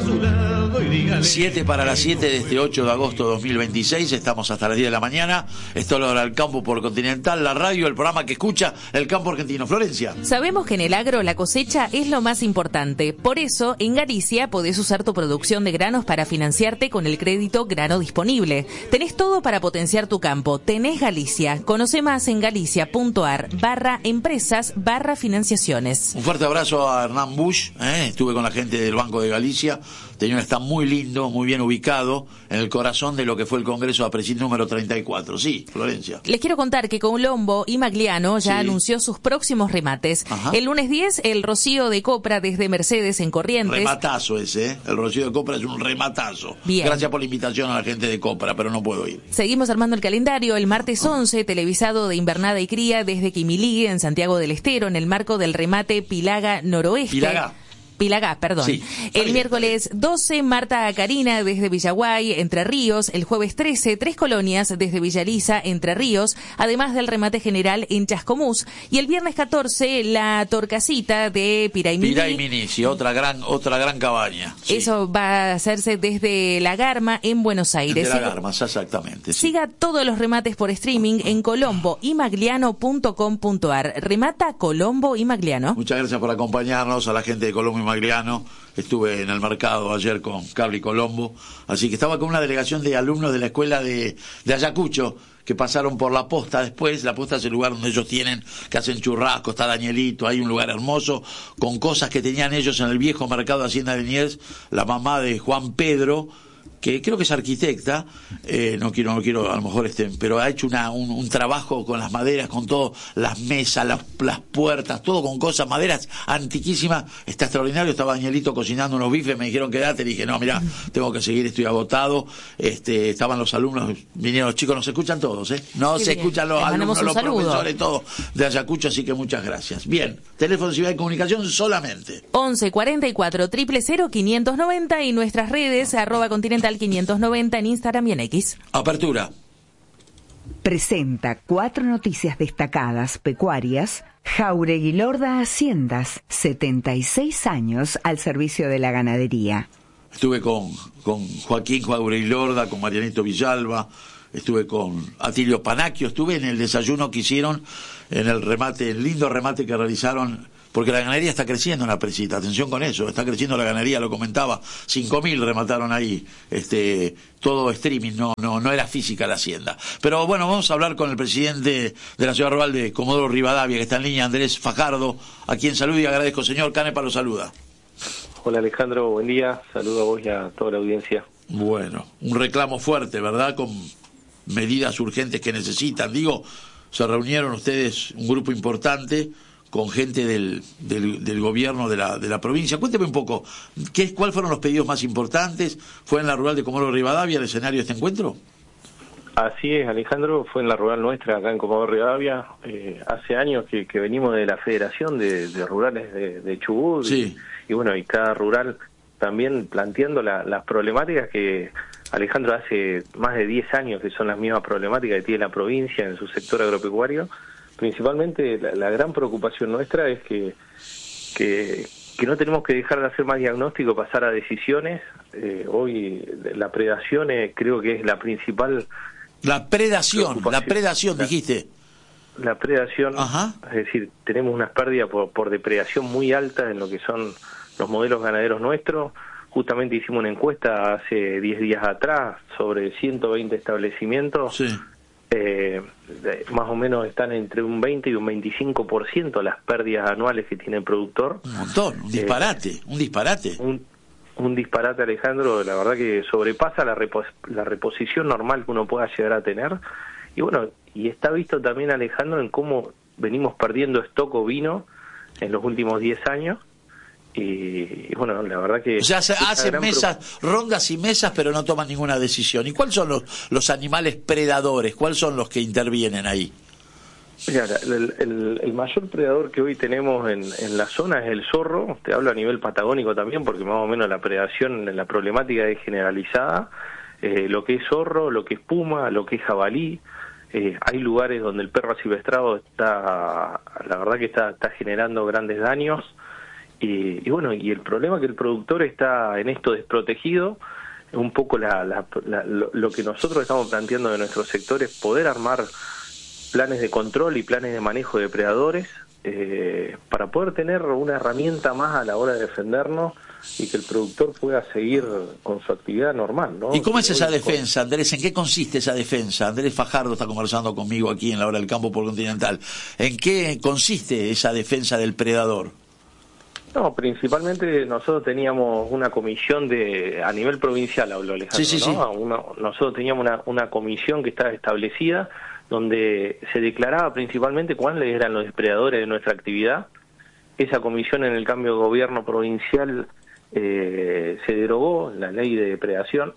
7 para las 7 de este 8 de agosto de 2026, estamos hasta las 10 de la mañana. Esto es lo del campo por Continental, la radio, el programa que escucha el campo argentino. Florencia. Sabemos que en el agro la cosecha es lo más importante. Por eso, en Galicia podés usar tu producción de granos para financiarte con el crédito Grano Disponible. Tenés todo para potenciar tu campo. Tenés Galicia. Conoce más en galicia.ar/empresas/financiaciones. Un fuerte abrazo a Hernán Bush. Estuve con la gente del Banco de Galicia. Tenía un stand muy lindo, muy bien ubicado, en el corazón de lo que fue el Congreso de Apresil número 34. Sí, Florencia. Les quiero contar que Colombo y Magliano ya anunció sus próximos remates. Ajá. El lunes 10, el Rocío de Copra desde Mercedes en Corrientes. Rematazo ese, El Rocío de Copra es un rematazo. Bien. Gracias por la invitación a la gente de Copra, pero no puedo ir. Seguimos armando el calendario. El martes 11, televisado de invernada y cría desde Quimilí, en Santiago del Estero, en el marco del remate Pilaga Noroeste. Pilagá, perdón. Sí, el miércoles 12, Marta Karina desde Villaguay, Entre Ríos. El jueves 13, 3 colonias desde Villaliza, Entre Ríos, además del remate general en Chascomús. Y el viernes 14, la Torcasita de Piraimini. Piraimini, sí, otra gran cabaña. Sí. Eso va a hacerse desde La Garma, en Buenos Aires. De La Garma, exactamente. Sí. Siga todos los remates por streaming en colomboymagliano.com.ar. Remata Colombo y Magliano. Muchas gracias por acompañarnos, a la gente de Colombo y Magliano. Estuve en el mercado ayer con Cable y Colombo, así que estaba con una delegación de alumnos de la escuela de Ayacucho que pasaron por La Posta después. La Posta es el lugar donde ellos tienen, que hacen churrasco, está Danielito, hay un lugar hermoso con cosas que tenían ellos en el viejo mercado de Hacienda de Liniers. La mamá de Juan Pedro, que creo que es arquitecta, no quiero a lo mejor pero ha hecho un trabajo con las maderas, con todo, las mesas, las puertas, todo con cosas, maderas antiquísimas. Está extraordinario. Estaba Danielito cocinando unos bifes, me dijeron quédate, le dije no, mira, tengo que seguir, estoy agotado. Estaban los alumnos, vinieron los chicos, nos escuchan todos, no sí, se bien. escuchan los alumnos, los profesores, todo de Ayacucho, así que muchas gracias. Bien, teléfono de Ciudad de Comunicación solamente 11 44 000 590 y nuestras redes @continental 590 en Instagram y en X. Apertura presenta 4 noticias destacadas pecuarias. Jáuregui Lorda Haciendas, 76 años al servicio de la ganadería. Estuve con Joaquín Jáuregui Lorda, con Marianito Villalba, estuve con Atilio Panacchio, estuve en el desayuno que hicieron, en el remate, el lindo remate que realizaron, porque la ganadería está creciendo en la Presita, atención con eso, está creciendo la ganadería, lo comentaba, 5.000 remataron ahí, todo streaming, no era física la hacienda. Pero bueno, vamos a hablar con el presidente de la ciudad rural de Comodoro Rivadavia, que está en línea, Andrés Fajardo, a quien saludo y agradezco. Señor Canepa lo saluda. Hola Alejandro, buen día, saludo a vos y a toda la audiencia. Bueno, un reclamo fuerte, ¿verdad?, con medidas urgentes que necesitan. Digo, se reunieron ustedes, un grupo importante, con gente del gobierno de la provincia. Cuénteme un poco, ¿cuáles fueron los pedidos más importantes? ¿Fue en la rural de Comodoro Rivadavia el escenario de este encuentro? Así es, Alejandro, fue en la rural nuestra, acá en Comodoro Rivadavia. Hace años que venimos de la Federación de Rurales de Chubut, sí. y bueno, y cada rural también planteando las problemáticas que, Alejandro, hace más de 10 años que son las mismas problemáticas que tiene la provincia en su sector agropecuario. Principalmente la gran preocupación nuestra es que no tenemos que dejar de hacer más diagnóstico, pasar a decisiones. Hoy la predación creo que es la principal. La predación, dijiste. La predación, ajá. Es decir, tenemos unas pérdidas por depredación muy altas en lo que son los modelos ganaderos nuestros. Justamente hicimos una encuesta hace 10 días atrás sobre 120 establecimientos. Sí. Más o menos están entre un 20 y un 25% las pérdidas anuales que tiene el productor. Un montón, un disparate. Un disparate, Alejandro, la verdad que sobrepasa la reposición normal que uno pueda llegar a tener. Y bueno, y está visto también, Alejandro, en cómo venimos perdiendo stock ovino en los últimos 10 años. Y bueno, la verdad que... O sea, hacen rondas y mesas, pero no toman ninguna decisión. ¿Y cuáles son los animales predadores? ¿Cuáles son los que intervienen ahí? Mira, el mayor predador que hoy tenemos en la zona es el zorro. Te hablo a nivel patagónico también, porque más o menos la predación, la problemática es generalizada. Lo que es zorro, lo que es puma, lo que es jabalí. Hay lugares donde el perro asilvestrado está, la verdad que está generando grandes daños. Y bueno, y el problema es que el productor está en esto desprotegido. Un poco lo que nosotros estamos planteando de nuestro sector es poder armar planes de control y planes de manejo de depredadores para poder tener una herramienta más a la hora de defendernos y que el productor pueda seguir con su actividad normal, ¿no? ¿Y cómo es esa defensa, Andrés? ¿En qué consiste esa defensa? Andrés Fajardo está conversando conmigo aquí en la Hora del Campo por Continental. ¿En qué consiste esa defensa del predador? No, principalmente nosotros teníamos una comisión a nivel provincial, habló Alejandro, sí. Nosotros teníamos una comisión que estaba establecida donde se declaraba principalmente cuáles eran los depredadores de nuestra actividad. Esa comisión en el cambio de gobierno provincial se derogó la ley de depredación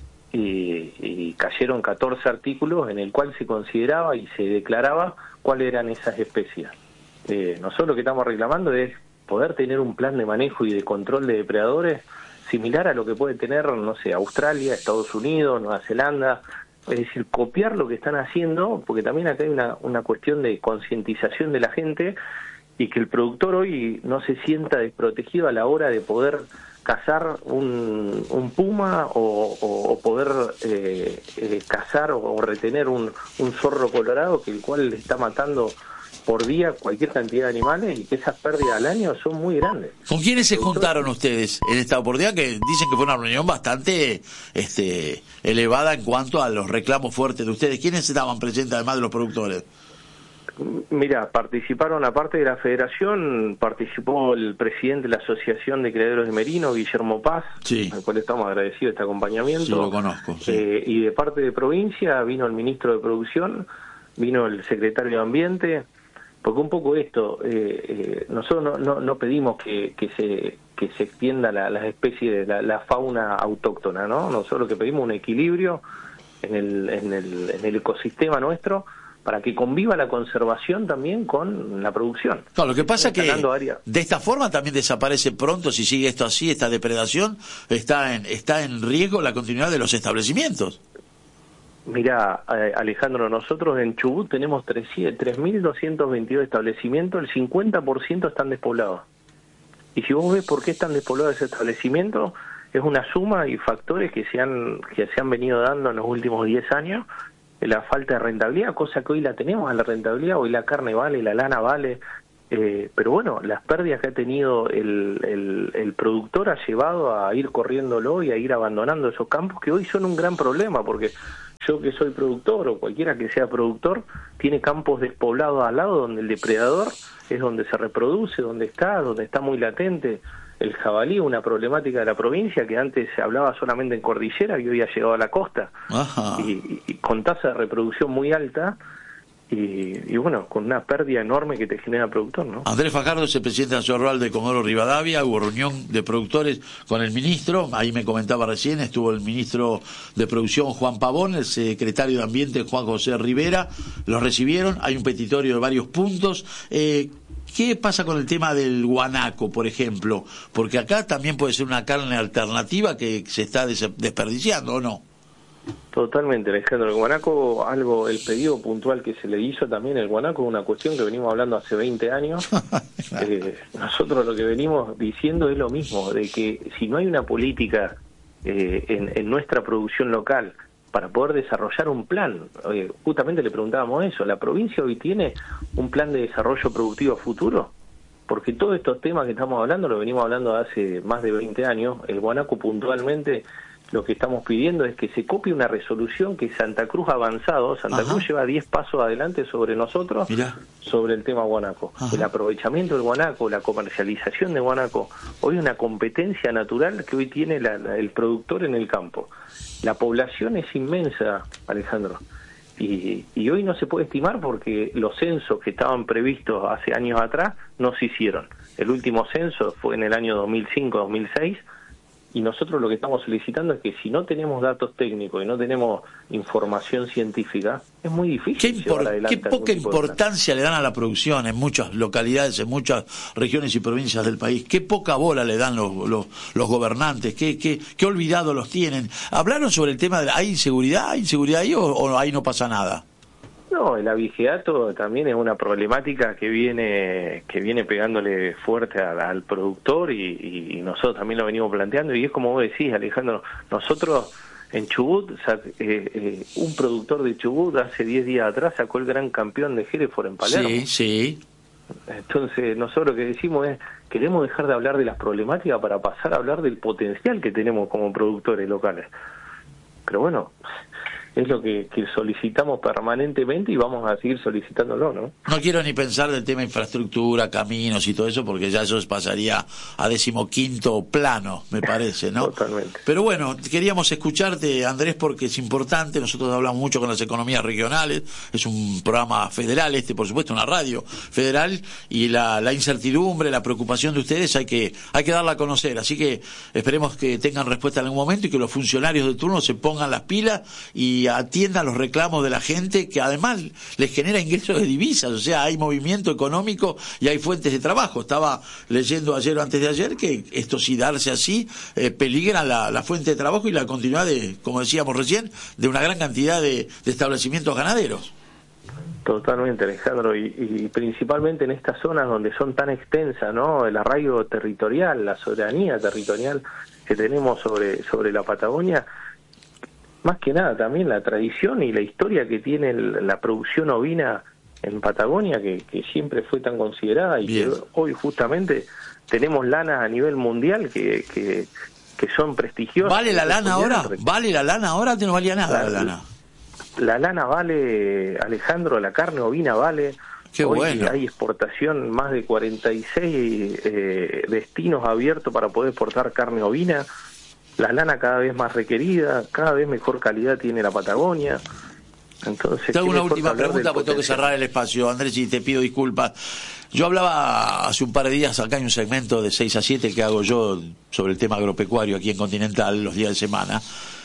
y cayeron 14 artículos en el cual se consideraba y se declaraba cuáles eran esas especies. Nosotros lo que estamos reclamando es poder tener un plan de manejo y de control de depredadores similar a lo que puede tener, no sé, Australia, Estados Unidos, Nueva Zelanda, es decir, copiar lo que están haciendo, porque también acá hay una cuestión de concientización de la gente y que el productor hoy no se sienta desprotegido a la hora de poder cazar un puma o poder cazar o retener un zorro colorado que el cual le está matando por día cualquier cantidad de animales y que esas pérdidas al año son muy grandes. ¿Con quiénes se juntaron ustedes en esta oportunidad? Que dicen que fue una reunión bastante elevada en cuanto a los reclamos fuertes de ustedes. ¿Quiénes estaban presentes además de los productores? Mira, participaron, aparte de la federación, participó el presidente de la Asociación de Criaderos de Merino, Guillermo Paz, sí, al cual estamos agradecidos de este acompañamiento. Sí, lo conozco. Sí. Y de parte de provincia vino el ministro de Producción, vino el secretario de Ambiente, porque un poco esto, nosotros no pedimos que se extienda las especies, la fauna autóctona, ¿no? Nosotros lo que pedimos es un equilibrio en el ecosistema nuestro, para que conviva la conservación también con la producción. Claro, lo que pasa es que de esta forma también desaparece pronto, si sigue esto así, esta depredación, está en riesgo la continuidad de los establecimientos. Mirá, Alejandro, nosotros en Chubut tenemos 3.222 establecimientos, el 50% están despoblados. Y si vos ves por qué están despoblados ese establecimiento, es una suma y factores que se han venido dando en los últimos 10 años, la falta de rentabilidad, cosa que hoy la tenemos a la rentabilidad, hoy la carne vale, la lana vale, pero bueno, las pérdidas que ha tenido el productor ha llevado a ir corriéndolo y a ir abandonando esos campos que hoy son un gran problema, porque yo que soy productor o cualquiera que sea productor, tiene campos despoblados al lado donde el depredador es donde se reproduce, donde está muy latente. El jabalí, una problemática de la provincia que antes se hablaba solamente en cordillera y hoy ha llegado a la costa. Y con tasa de reproducción muy alta y bueno, con una pérdida enorme que te genera el productor, ¿no? Andrés Fajardo es el presidente nacional de Comodoro Rivadavia. Hubo reunión de productores con el ministro, ahí me comentaba recién, estuvo el ministro de Producción Juan Pavón, el secretario de Ambiente Juan José Rivera, los recibieron, hay un petitorio de varios puntos. ¿Qué pasa con el tema del guanaco, por ejemplo? Porque acá también puede ser una carne alternativa que se está desperdiciando, ¿o no? Totalmente, Alejandro. El guanaco, el pedido puntual que se le hizo también, el guanaco es una cuestión que venimos hablando hace 20 años. Claro. Nosotros lo que venimos diciendo es lo mismo, de que si no hay una política en nuestra producción local para poder desarrollar un plan, justamente le preguntábamos eso, ¿la provincia hoy tiene un plan de desarrollo productivo futuro? Porque todos estos temas que estamos hablando, lo venimos hablando hace más de 20 años, el guanaco puntualmente, lo que estamos pidiendo es que se copie una resolución que Santa Cruz ha avanzado. Santa Cruz lleva 10 pasos adelante sobre nosotros. Mirá. Sobre el tema guanaco. El aprovechamiento del guanaco, la comercialización de guanaco, hoy es una competencia natural que hoy tiene el productor en el campo. La población es inmensa, Alejandro, y hoy no se puede estimar porque los censos que estaban previstos hace años atrás no se hicieron. El último censo fue en el año 2005-2006, y nosotros lo que estamos solicitando es que si no tenemos datos técnicos y no tenemos información científica, es muy difícil llevar adelante. Qué poca importancia le dan a la producción en muchas localidades, en muchas regiones y provincias del país. Qué poca bola le dan los gobernantes, qué olvidados los tienen. ¿Hablaron sobre el tema de ¿hay inseguridad ahí o ahí no pasa nada? No, el abigeato también es una problemática que viene pegándole fuerte al productor y nosotros también lo venimos planteando, y es como vos decís, Alejandro, nosotros en Chubut, un productor de Chubut hace 10 días atrás sacó el gran campeón de Hereford en Palermo. Sí, sí. Entonces nosotros lo que decimos es, queremos dejar de hablar de las problemáticas para pasar a hablar del potencial que tenemos como productores locales. Pero bueno, es lo que solicitamos permanentemente y vamos a seguir solicitándolo, ¿no? No quiero ni pensar del tema infraestructura, caminos y todo eso, porque ya eso pasaría a 15º plano, me parece, ¿no? Totalmente. Pero bueno, queríamos escucharte, Andrés, porque es importante. Nosotros hablamos mucho con las economías regionales, es un programa federal, por supuesto, una radio federal, y la incertidumbre, la preocupación de ustedes hay que darla a conocer. Así que esperemos que tengan respuesta en algún momento y que los funcionarios de turno se pongan las pilas y atiendan los reclamos de la gente, que además les genera ingresos de divisas, o sea, hay movimiento económico y hay fuentes de trabajo. Estaba leyendo ayer o antes de ayer que esto, si darse así, peligra la fuente de trabajo y la continuidad de, como decíamos recién, de una gran cantidad de establecimientos ganaderos. Totalmente, Alejandro, y principalmente en estas zonas donde son tan extensas, ¿no? El arraigo territorial, la soberanía territorial que tenemos sobre la Patagonia. Más que nada también la tradición y la historia que tiene la producción ovina en Patagonia, que siempre fue tan considerada, y bien, que hoy justamente tenemos lanas a nivel mundial que son prestigiosas. ¿Vale la lana ahora? ¿Vale la lana ahora? ¿No valía nada la lana? La lana vale, Alejandro, la carne ovina vale. Qué hoy bueno. Hay exportación, más de 46 destinos abiertos para poder exportar carne ovina. La lana cada vez más requerida, cada vez mejor calidad tiene la Patagonia. Entonces, te hago una última pregunta porque tengo que cerrar el espacio, Andrés, y te pido disculpas. Yo hablaba hace un par de días, acá hay un segmento de 6 a 7 que hago yo sobre el tema agropecuario aquí en Continental los días de semana.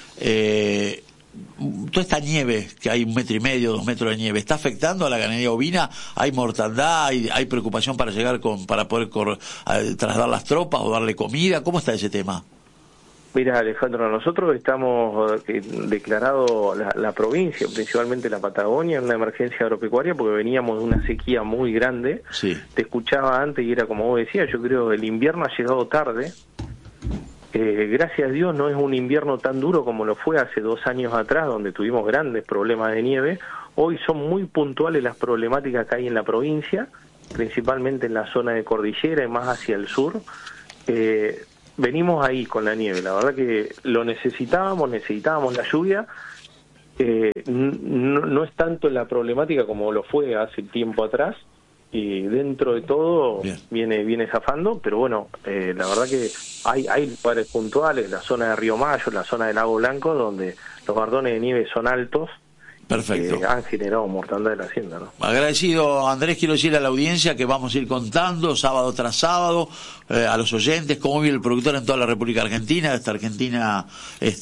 Toda esta nieve, que hay 1,5 metros, 2 metros de nieve, ¿está afectando a la ganadería ovina? ¿Hay mortandad? ¿Hay preocupación para llegar para poder trasladar las tropas o darle comida? ¿Cómo está ese tema? Mira, Alejandro, nosotros estamos declarado la provincia, principalmente la Patagonia, en una emergencia agropecuaria porque veníamos de una sequía muy grande. Sí. Te escuchaba antes y era como vos decías, yo creo que el invierno ha llegado tarde. Gracias a Dios no es un invierno tan duro como lo fue hace 2 años atrás, donde tuvimos grandes problemas de nieve. Hoy son muy puntuales las problemáticas que hay en la provincia, principalmente en la zona de cordillera y más hacia el sur. Venimos ahí con la nieve, la verdad que lo necesitábamos la lluvia. No es tanto la problemática como lo fue hace tiempo atrás, y dentro de todo viene zafando, pero bueno, la verdad que hay lugares puntuales, la zona de Río Mayo, la zona del Lago Blanco, donde los bardones de nieve son altos. Perfecto. Han generado mortandad de la hacienda, ¿no? Agradecido, Andrés, quiero decirle a la audiencia que vamos a ir contando sábado tras sábado a los oyentes cómo vive el productor en toda la República Argentina, esta Argentina